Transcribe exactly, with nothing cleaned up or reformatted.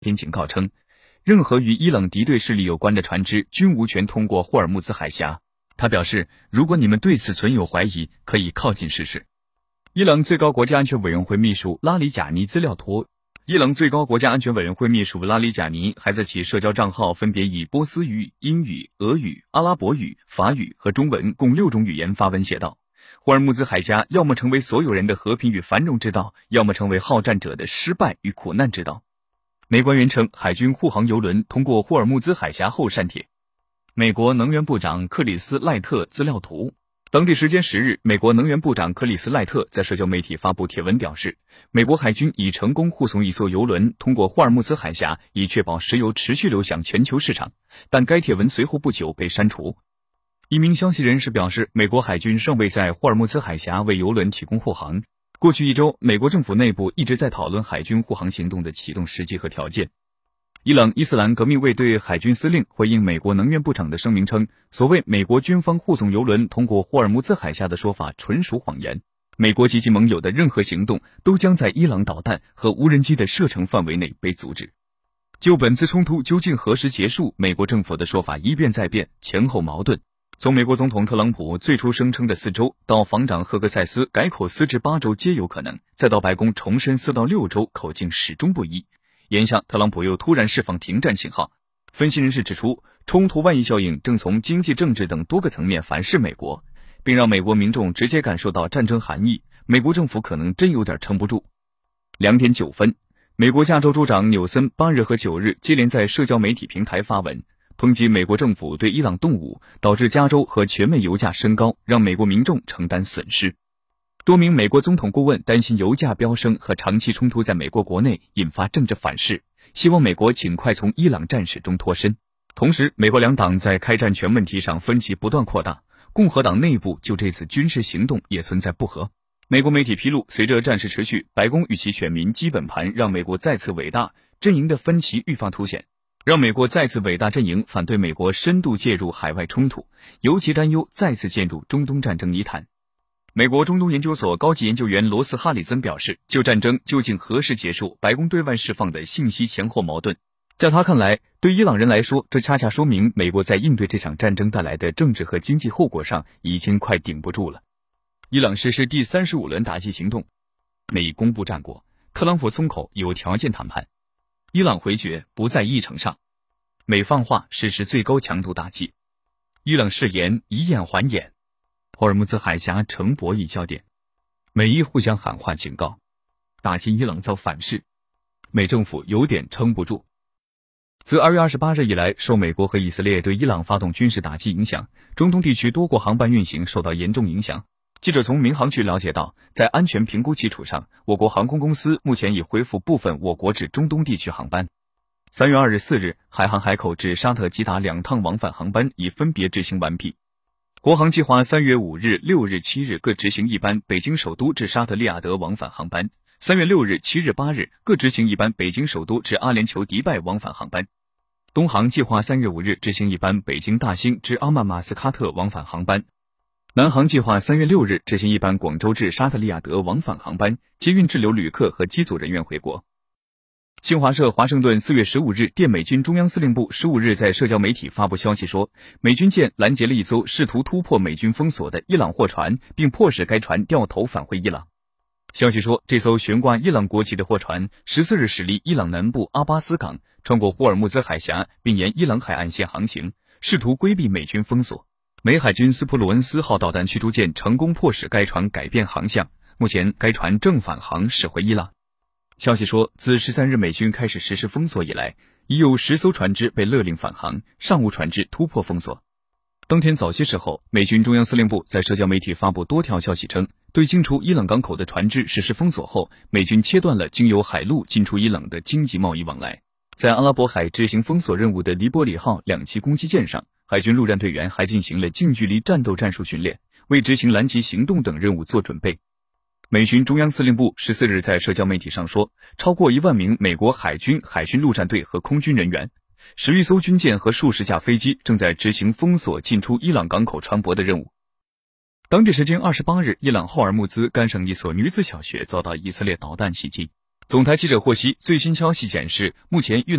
并警告称，任何与伊朗敌对势力有关的船只均无权通过霍尔木兹海峡。他表示，如果你们对此存有怀疑，可以靠近试试。伊朗最高国家安全委员会秘书拉里贾尼资料图。伊朗最高国家安全委员会秘书拉里贾尼还在其社交账号分别以波斯语、英语、俄语、阿拉伯语、法语和中文共六种语言发文写道，霍尔木兹海峡要么成为所有人的和平与繁荣之道，要么成为好战者的失败与苦难之道。美官员称，海军护航油轮通过霍尔木兹海峡后删帖。美国能源部长克里斯赖特资料图。当地时间十日，美国能源部长克里斯赖特在社交媒体发布帖文表示，美国海军已成功护送一艘油轮通过霍尔木兹海峡，以确保石油持续流向全球市场，但该帖文随后不久被删除。一名消息人士表示，美国海军尚未在霍尔木兹海峡为油轮提供护航。过去一周，美国政府内部一直在讨论海军护航行动的启动时机和条件。伊朗伊斯兰革命卫队海军司令回应美国能源部长的声明称，所谓美国军方护送油轮通过霍尔木兹海峡的说法纯属谎言，美国及其盟友的任何行动都将在伊朗导弹和无人机的射程范围内被阻止。就本次冲突究竟何时结束，美国政府的说法一变再变，前后矛盾。从美国总统特朗普最初声称的四周，到防长赫格塞斯改口四至八周皆有可能，再到白宫重申四到六周，口径始终不一。眼下特朗普又突然释放停战信号。分析人士指出，冲突万亿效应正从经济、政治等多个层面反噬美国，并让美国民众直接感受到战争含义，美国政府可能真有点撑不住。两点九分，美国加州州长纽森八日和九日接连在社交媒体平台发文，抨击美国政府对伊朗动武，导致加州和全美油价升高，让美国民众承担损失。多名美国总统顾问担心油价飙升和长期冲突在美国国内引发政治反噬，希望美国尽快从伊朗战事中脱身。同时，美国两党在开战权问题上分歧不断扩大，共和党内部就这次军事行动也存在不和。美国媒体披露，随着战事持续，白宫与其选民基本盘让美国再次伟大阵营的分歧愈发凸显，让美国再次伟大阵营反对美国深度介入海外冲突，尤其担忧再次陷入中东战争泥潭。美国中东研究所高级研究员罗斯哈里森表示，就战争究竟何时结束，白宫对外释放的信息前后矛盾。在他看来，对伊朗人来说，这恰恰说明美国在应对这场战争带来的政治和经济后果上已经快顶不住了。伊朗实施第三十五轮打击行动，美公布战果，特朗普松口有条件谈判，伊朗回绝不在议程上，美放话实施最高强度打击，伊朗誓言以眼还眼。霍尔木兹海峡成博弈焦点，美伊互相喊话警告，打击伊朗遭反噬，美政府有点撑不住。自二月二十八日以来，受美国和以色列对伊朗发动军事打击影响，中东地区多国航班运行受到严重影响。记者从民航局了解到，在安全评估基础上，我国航空公司目前已恢复部分我国至中东地区航班。三月二日、四日，海航海口至沙特吉达两趟往返航班已分别执行完毕。国航计划三月五日、六日、七日各执行一班北京首都至沙特利雅得往返航班，三月六日、七日、八日各执行一班北京首都至阿联酋迪拜往返航班。东航计划三月五日执行一班北京大兴至阿曼马斯喀特往返航班。南航计划三月六日执行一班广州至沙特利雅得往返航班，接运滞留旅客和机组人员回国。新华社华盛顿四月十五日电美军中央司令部十五日在社交媒体发布消息说，美军舰拦截了一艘试图突破美军封锁的伊朗货船，并迫使该船掉头返回伊朗。消息说，这艘悬挂伊朗国旗的货船十四日驶离伊朗南部阿巴斯港，穿过霍尔木兹海峡，并沿伊朗海岸线航行，试图规避美军封锁。美海军斯普鲁恩斯号导弹驱逐舰成功迫使该船改变航向，目前该船正返航驶回伊朗。消息说，自十三日美军开始实施封锁以来，已有十艘船只被勒令返航，尚无船只突破封锁。当天早些时候，美军中央司令部在社交媒体发布多条消息称，对进出伊朗港口的船只实施封锁后，美军切断了经由海路进出伊朗的经济贸易往来。在阿拉伯海执行封锁任务的黎波里号两栖攻击舰上，海军陆战队员还进行了近距离战斗战术训练，为执行拦截行动等任务做准备。美军中央司令部十四日在社交媒体上说，超过一万名美国海军、海军陆战队和空军人员，十余艘军舰和数十架飞机正在执行封锁进出伊朗港口船舶的任务。当地时间二十八日，伊朗霍尔木兹干省一所女子小学遭到以色列导弹袭击。 总台记者获悉，最新消息显示，目前越